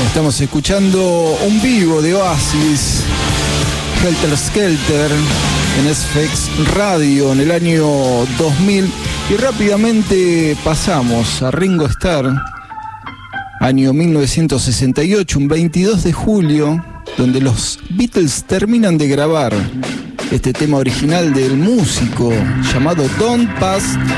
Estamos escuchando un vivo de Oasis, Helter Skelter, en SFX Radio en el año 2000. Y rápidamente pasamos a Ringo Starr, año 1968, un 22 de julio, donde los Beatles terminan de grabar este tema original del músico llamado Don't Pass